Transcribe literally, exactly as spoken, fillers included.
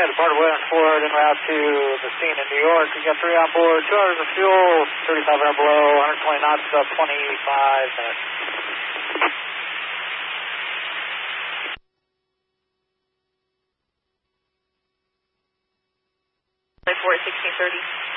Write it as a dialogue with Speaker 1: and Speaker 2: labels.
Speaker 1: California, departed way on Ford, en route to the scene in New York. You got three on board, two hours of fuel, thirty-five hundred below, one hundred twenty knots, about twenty-five minutes.
Speaker 2: Flight four, sixteen thirty.